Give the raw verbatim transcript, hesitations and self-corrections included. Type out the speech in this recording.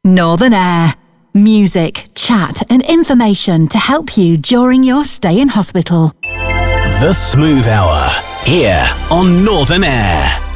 Northern Air. Music, chat and information to help you during your stay in hospital. The Smooth Hour, here on Northern Air.